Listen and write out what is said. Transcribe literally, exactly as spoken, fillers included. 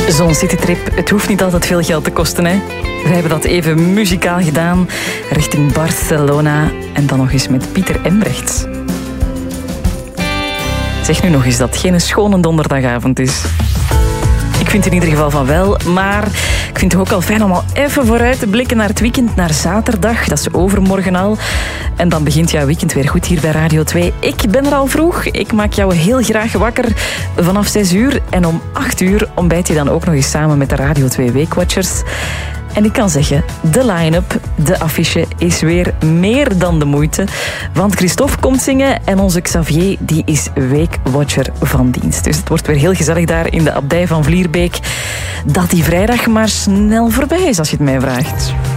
Zo'n citytrip, het hoeft niet altijd veel geld te kosten, hè. We hebben dat even muzikaal gedaan, richting Barcelona en dan nog eens met Pieter Embrechts. Zeg nu nog eens dat het geen schone donderdagavond is. Ik vind in ieder geval van wel, maar ik vind het ook al fijn om al even vooruit te blikken naar het weekend, naar zaterdag. Dat is overmorgen al. En dan begint jouw weekend weer goed hier bij Radio twee. Ik ben er al vroeg. Ik maak jou heel graag wakker vanaf zes uur. En om acht uur ontbijt je dan ook nog eens samen met de Radio twee Weekwatchers. En ik kan zeggen, de line-up, de affiche is weer meer dan de moeite. Want Christophe komt zingen en onze Xavier die is weekwatcher van dienst. Dus het wordt weer heel gezellig daar in de abdij van Vlierbeek. Dat die vrijdag maar snel voorbij is als je het mij vraagt.